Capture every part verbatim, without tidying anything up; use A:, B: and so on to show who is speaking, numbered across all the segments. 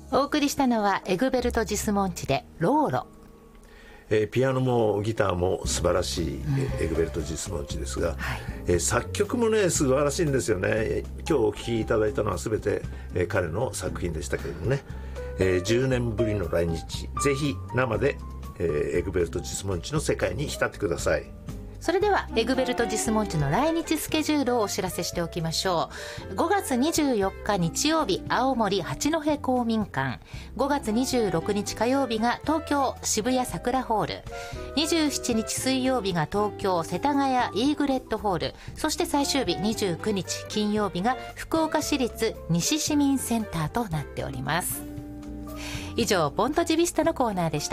A: お送りしたのはエグベルト・ジスモンチでローロ。
B: えー、ピアノもギターも素晴らしい、うん、エグベルト・ジスモンチですが、はい、えー、作曲もね素晴らしいんですよね。今日お聴きいただいたのは全て、えー、彼の作品でしたけれどもね、えー、じゅうねんぶりの来日、ぜひ生で、えー、エグベルト・ジスモンチの世界に浸ってください。
A: それではエグベルト・ジスモンチの来日スケジュールをお知らせしておきましょう。ごがつにじゅうよっか日曜日、青森八戸公民館。ごがつにじゅうろくにち火曜日が東京渋谷桜ホール。にじゅうしちにち水曜日が東京世田谷イーグレットホール。そして最終日にじゅうくにち金曜日が福岡市立西市民センターとなっております。以上、ポントジビスタのコーナーでした。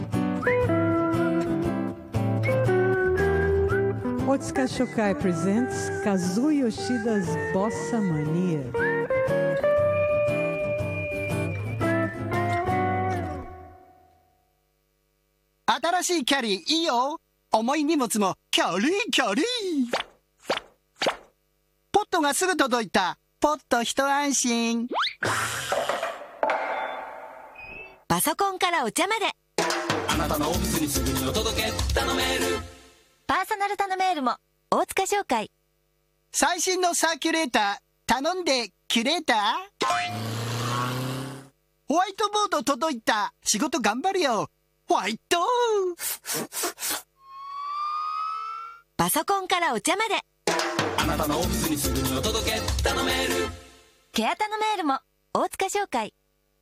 C: Otsuka Shokai presents Kazuo Yoshida's Bossa Mania.
D: 新しいキャリーいいよ。重い荷物もキャリーキャリー。ポットがすぐ届いた。ポット一安心。
E: パソコンからお茶まで、
F: あなたのオフィスにすぐにお届け頼める。
E: パーソナル頼めるも大塚商会。
D: 最新のサーキュレーター頼んでキュレーター。ホワイトボード届いた。仕事頑張るよ。ホワイト。
E: パソコンからお茶まで、
F: あなたのオフィスにすぐにお届け頼める。
E: ケア頼めるも大塚商会。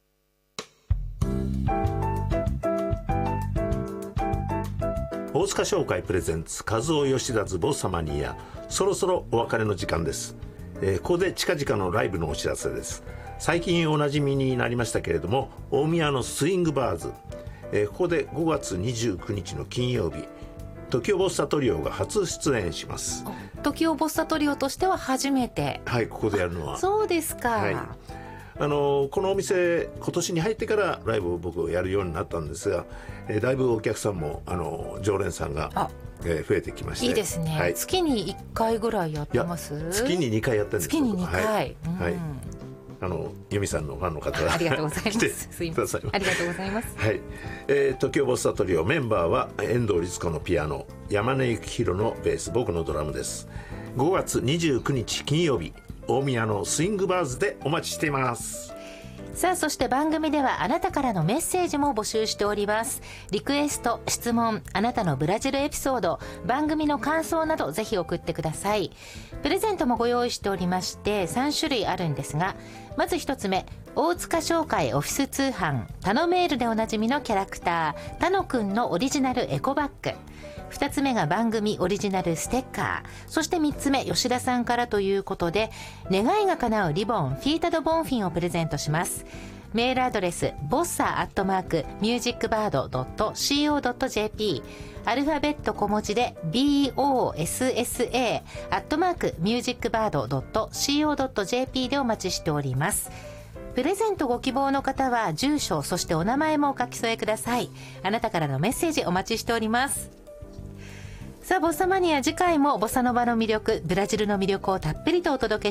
B: 大塚商会プレゼンツカズオヨシダズボッサマニア。そろそろお別れの時間です。えー、ここで近々のライブのお知らせです。最近おなじみになりましたけれども、大宮のスイングバーズ、えー、ここでごがつにじゅうくにちの金曜日、トキオボッサトリオが初出演します。
A: トキオボッサトリオとしては初めて。
B: はい、ここでやるのは。
A: そうですか。
B: はい、あのこのお店今年に入ってからライブを僕やるようになったんですが、えー、だいぶお客さんもあの常連さんが、えー、増えてきまして。
A: いいですね、はい、月にいっかいぐらいやってます？
B: 月ににかいやってるんです。
A: 月ににかい、はい、うん、
B: はい、あの由美さんのファンの方が
A: ありがとうございます。
B: 来てください。
A: ありがとうございます。
B: はい、えー、トキオボッサトリオメンバーは遠藤律子のピアノ、山根幸宏のベース、僕のドラムです。ごがつにじゅうくにち金曜日、大宮のスイングバーズでお待ちしています。
A: さあ、そして番組ではあなたからのメッセージも募集しております。リクエスト、質問、あなたのブラジルエピソード、番組の感想などぜひ送ってください。プレゼントもご用意しておりましてさんしゅるいあるんですが、まずひとつめ、大塚商会オフィス通販頼メールでおなじみのキャラクタータノくんのオリジナルエコバッグ。ふたつめが番組オリジナルステッカー。そしてみっつめ、吉田さんからということで、願いが叶うリボンフィータドボンフィンをプレゼントします。メールアドレスボッサアットマークミュージックバードドットシーオードットジェーピー、アルファベット小文字で ビーオーエスエスエー アットマークミュージックバードドットシーオードットジェーピーでお待ちしております。プレゼントご希望の方は住所、そしてお名前もお書き添えください。あなたからのメッセージお待ちしております。さあ、ボッサマニア、次回もボサノバの魅力、ブラジルの魅力をたっぷりとお届け